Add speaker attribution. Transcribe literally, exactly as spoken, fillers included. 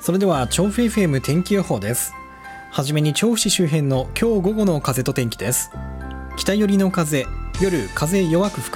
Speaker 1: それでは調布 エフエム 天気予報です。はじめに調布市周辺の今日午後の風と天気です。北寄りの風、夜風弱く吹く